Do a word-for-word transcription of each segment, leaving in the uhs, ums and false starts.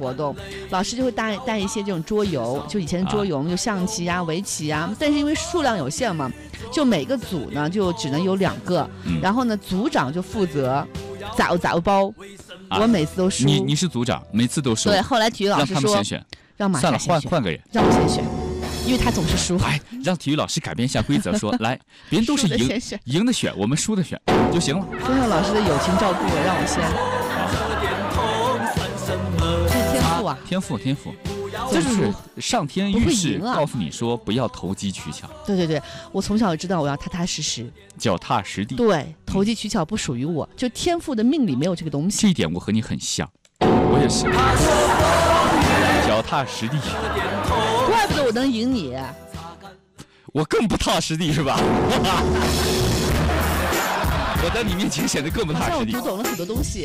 活动，老师就会带带一些这种桌游，就以前的桌游，就象棋啊、围棋啊，但是因为数量有限嘛，就每个组呢就只能有两个， 嗯、 然后呢组长就负责砸砸包，啊、我每次都输。 你你是组长，每次都输。 对，后来体育老师说让他们先选， 让马算了，换换换个人， 让我先选。因为他总是输， 哎，让体育老师改变一下规则，说来，别人都是赢赢的选，我们输的选就行了。 尊重老师的友情照顾我，让我先。这是天赋啊！ 天赋天赋，就是上天预示告诉你说不要投机取巧。 对对对，我从小就知道我要踏踏实实， 脚踏实地。 对，投机取巧不属于我，就天赋的命里没有这个东西。 这一点我和你很像，我也是。脚踏实地， 怪不得我能赢你， 我更不踏实地是吧？我在你面前显得更不踏实地。 我读懂了很多东西。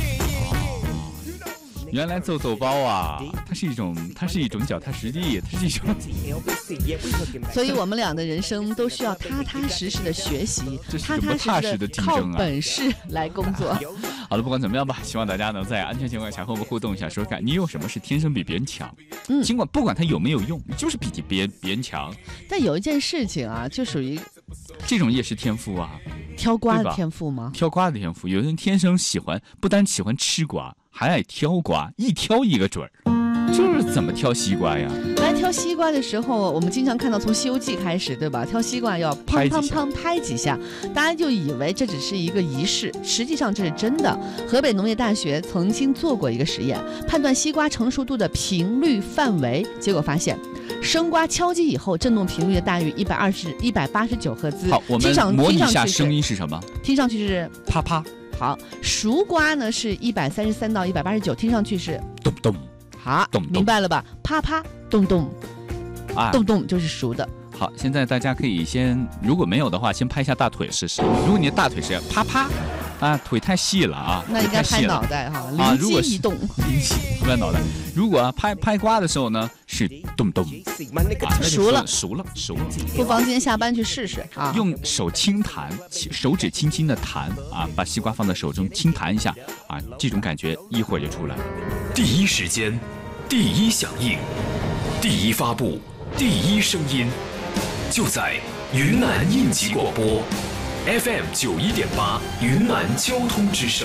原来揍揍包啊，它是一种，它是一种脚踏实地，它是一种。 所以我们俩的人生都需要踏踏实实的学习， 这是不踏实的竞争啊， 靠本事来工作。 好了，不管怎么样吧，希望大家能在安全情况下和我们互动一下，说看你有什么是天生比别人强。嗯，尽管不管它有没有用，你就是比别人别人强。 但有一件事情啊，就属于这种也是天赋啊， 挑瓜的天赋吗？ 挑瓜的天赋，有人天生喜欢，不单喜欢吃瓜，还爱挑瓜，一挑一个准儿。就是怎么挑西瓜呀？ 来挑西瓜的时候，我们经常看到从《西游记》开始，对吧？挑西瓜要砰砰砰拍几下，大家就以为这只是一个仪式，实际上这是真的。河北农业大学曾经做过一个实验，判断西瓜成熟度的频率范围，结果发现，生瓜敲击以后，振动频率大于一百二十、一百八十九赫兹。 好，我们模拟一下声音是什么？ 听上去是啪啪。 好，熟瓜呢是一百三十三到一百八十九，听上去是咚咚。 好， 咚咚明白了吧？啪啪，咚咚， 啊， 咚咚就是熟的。 好，现在大家可以先，如果没有的话，先拍一下大腿试试。如果你的大腿是啪啪，啊，腿太细了啊， 那应该拍脑袋哈，灵机一动， 灵机拍脑袋。如果、啊、拍拍瓜的时候呢，是咚咚，啊， 熟了， 熟了，熟了。 不妨今天下班去试试啊， 用手轻弹，手指轻轻的弹啊，把西瓜放在手中轻弹一下啊，这种感觉一会儿就出来了。 第一时间，第一响应，第一发布，第一声音，就在云南应急广播 F M 九一点八云南交通之声。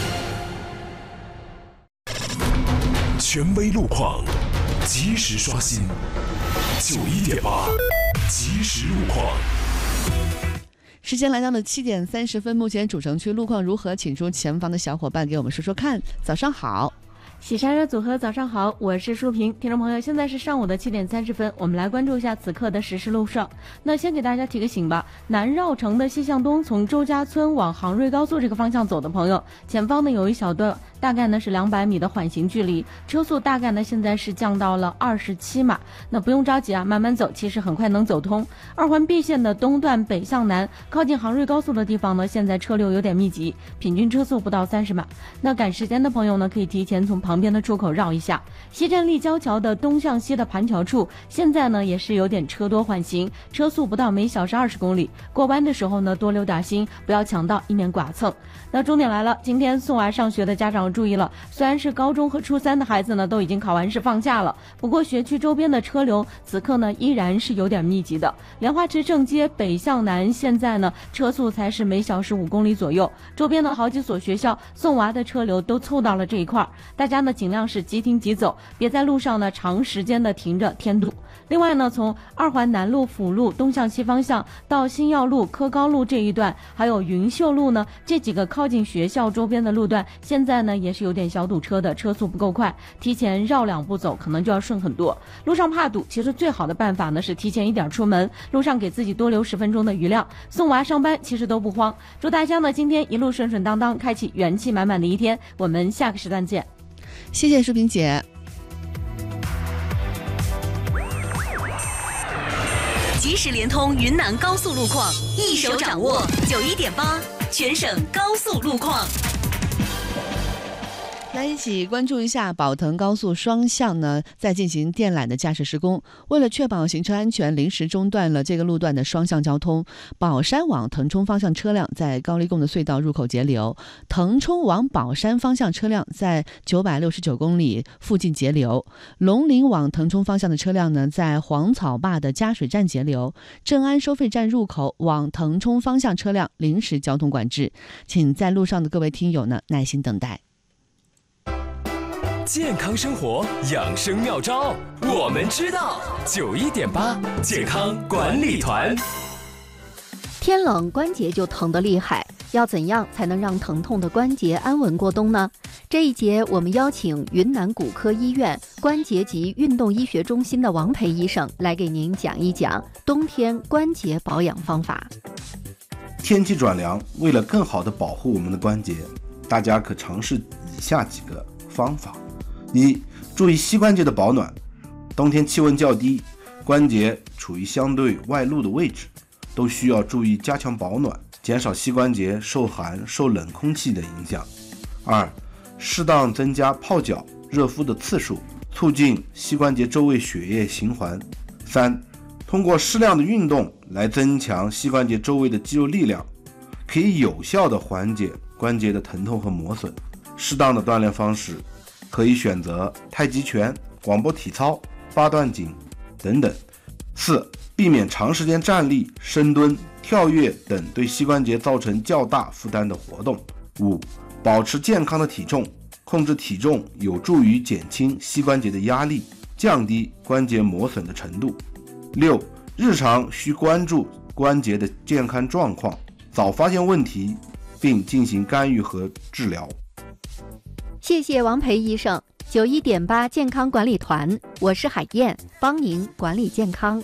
权威路况，及时刷新。九一点八，及时路况。 时间来到了七点三十分，目前主城区路况如何？请出前方的小伙伴给我们说说看。早上好。 喜山热组合早上好，我是舒平。听众朋友，现在是上午的七点三十分，我们来关注一下此刻的实时路况。那先给大家提个醒吧，南绕城的西向东，从周家村往杭瑞高速这个方向走的朋友，前方呢有一小段，大概呢是两百米的缓行距离，车速大概呢现在是降到了二十七码。那不用着急啊，慢慢走，其实很快能走通。二环 B 线的东段北向南，靠近杭瑞高速的地方呢，现在车流有点密集，平均车速不到三十码。那赶时间的朋友呢，可以提前从旁边的出口绕一下。西站立交桥的东向西的盘桥处，现在呢也是有点车多缓行，车速不到每小时二十公里。过弯的时候呢，多留点心，不要抢道，以免剐蹭。那重点来了，今天送娃上学的家长注意了，虽然是高中和初三的孩子呢都已经考完试放假了，不过学区周边的车流此刻呢依然是有点密集的。莲花池正街北向南，现在呢车速才是每小时五公里左右，周边的好几所学校送娃的车流都凑到了这一块，大家呢尽量是即停即走，别在路上呢长时间的停着添堵。另外呢，从二环南路辅路东向西方向到新药路科高路这一段，还有云秀路呢，这几个靠近学校周边的路段，现在呢也是有点小堵车的，车速不够快，提前绕两步走可能就要顺很多。路上怕堵，其实最好的办法呢是提前一点出门，路上给自己多留十分钟的余量，送娃上班其实都不慌。祝大家呢今天一路顺顺当当，开启元气满满的一天。我们下个时段见。 谢谢舒平姐。 即时联通云南高速路况，一手掌握九一点八全省高速路况。 来一起关注一下宝腾高速双向呢，在进行电缆的架设施工。为了确保行车安全，临时中断了这个路段的双向交通。宝山往腾冲方向车辆在高黎贡的隧道入口截流，腾冲往宝山方向车辆在九百六十九公里附近截流。龙陵往腾冲方向的车辆呢，在黄草坝的加水站截流。正安收费站入口往腾冲方向车辆临时交通管制，请在路上的各位听友呢耐心等待。 健康生活养生妙招，我们知道。九一点八健康管理团。 天冷关节就疼得厉害，要怎样才能让疼痛的关节安稳过冬呢？这一节我们邀请云南骨科医院关节及运动医学中心的王培医生来给您讲一讲冬天关节保养方法。 天气转凉，为了更好地保护我们的关节，大家可尝试以下几个方法。一、注意膝关节的保暖。冬天气温较低，关节处于相对外露的位置，都需要注意加强保暖，减少膝关节受寒受冷空气的影响。二、适当增加泡脚热敷的次数，促进膝关节周围血液循环。三、通过适量的运动来增强膝关节周围的肌肉力量，可以有效地缓解关节的疼痛和磨损。适当的锻炼方式可以选择太极拳、广播体操、八段锦等等。四、避免长时间站立、深蹲、跳跃等对膝关节造成较大负担的活动。五、保持健康的体重，控制体重有助于减轻膝关节的压力，降低关节磨损的程度。六、日常需关注关节的健康状况，早发现问题并进行干预和治疗。 谢谢王培医生。九一点八健康管理团，我是海燕，帮您管理健康。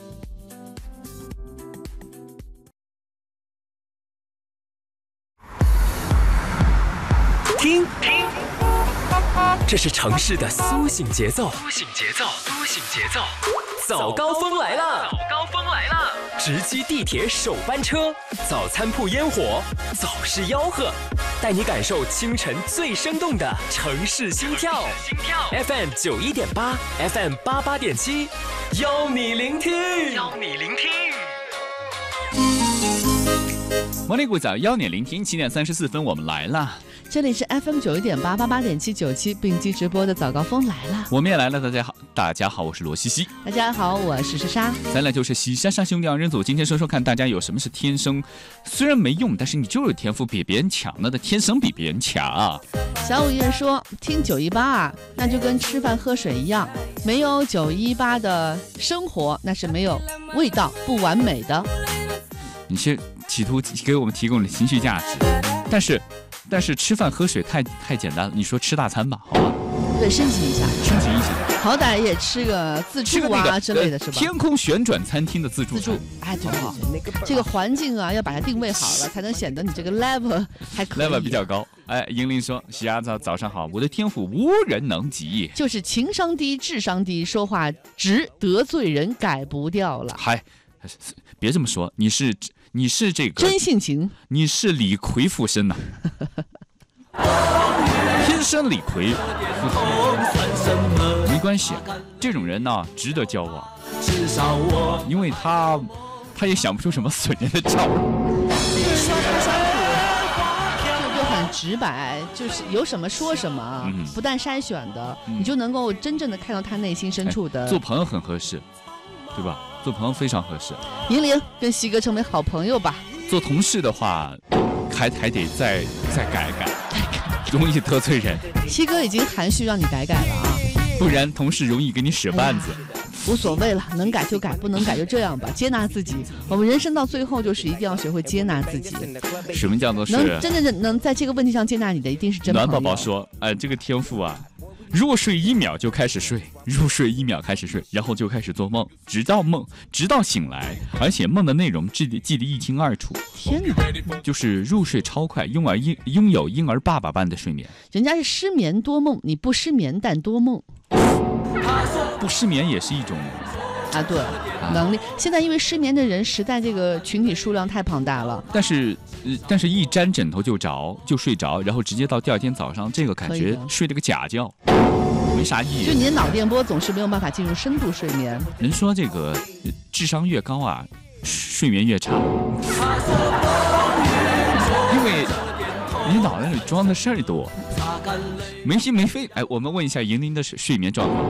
听听，这是城市的苏醒节奏。苏醒节奏，苏醒节奏。早高峰来了，早高峰来了！直击地铁首班车，早餐铺烟火，早市吆喝，带你感受清晨最生动的城市心跳。F M 九一点八 ，F M 八八点七，邀你聆听，邀你聆听。 摩尼古早邀你聆听，七点三十四分，我们来了。 这里是 F M 九一点八八八点七九七并机直播的早高峰来了， 我们也来了。大家好，大家好，我是罗西西。 大家好，我是莎莎。 咱俩就是西莎莎兄弟二人组。今天说说看，大家有什么是天生，虽然没用，但是你就有天赋，比别人强了的，天生比别人强啊。 小五爷说，听九一八啊，那就跟吃饭喝水一样，没有九一八的生活，那是没有味道、不完美的。 你是企图给我们提供了情绪价值，但是。但是吃饭喝水太太简单了，你说吃大餐吧，好吧？ 对，升级一下， 升级一下， 好歹也吃个自助啊、那个、之类的，是吧？ 天空旋转餐厅的自助， 自助，哎，对好，这个环境啊，要把它定位好了，才能显得你这个 level 还可以 ，level 比较高。哎，英玲说：“喜鸭子早上好，我的天赋无人能及， 就是情商低、智商低，说话直，得罪人改不掉了。” 嗨，别这么说，你是。你是这个真性情， 你是李逵附身呐、啊，天生李逵，没关系，这种人呢值得交往，因为他他也想不出什么损人的招。 就是说他相处就就很直白，就是有什么说什么，嗯、不但筛选的、嗯，你就能够真正的看到他内心深处的。 哎、做朋友很合适，对吧？做朋友非常合适。 银铃跟西哥成为好朋友吧。 做同事的话，还还得再再改改，容易得罪人。 西哥已经含蓄让你改改了啊， 不然同事容易给你使绊子。 哎、无所谓了，能改就改，不能改就这样吧，接纳自己。我们人生到最后就是一定要学会接纳自己。 什么叫做是？ 能真正能在这个问题上接纳你的，一定是真朋友。 暖宝宝说：“哎、呃，这个天赋啊。”入睡一秒就开始睡，入睡一秒开始睡，然后就开始做梦，直到梦，直到醒来，而且梦的内容记得记得一清二楚。 天哪， 就是入睡超快，拥儿婴拥有婴儿爸爸般的睡眠。 人家是失眠多梦，你不失眠但多梦。 不失眠也是一种啊，对，能力。现在因为失眠的人实在这个群体数量太庞大了， 但是，呃，但是一沾枕头就着，就睡着，然后直接到第二天早上，这个感觉睡了个假觉，没啥意义。 就你的脑电波总是没有办法进入深度睡眠。 人说这个智商越高啊，睡眠越差，因为你脑袋里装的事儿多，没心没肺。哎，我们问一下莹莹的睡眠状况。